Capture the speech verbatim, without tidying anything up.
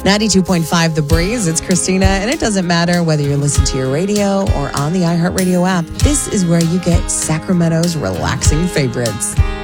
ninety-two point five The Breeze. It's Christina, and it doesn't matter whether you're listening to your radio or on the iHeartRadio app. This is where you get Sacramento's relaxing favorites.